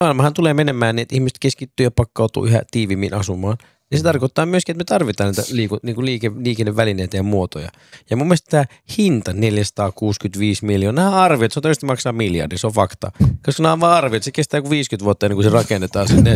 maailmahan tulee menemään niin, että ihmiset keskittyy ja pakkautuu yhä tiivimmin asumaan. Ja se tarkoittaa myöskin, että me tarvitaan niitä liikennevälineitä ja muotoja. Ja mun mielestä tämä hinta 465 miljoonaa, nämä arviot, se on todennäköisesti maksaa miljardi, se on fakta. Koska nämä on vaan arviot, se kestää joku 50 vuotta ennen kuin se rakennetaan sinne.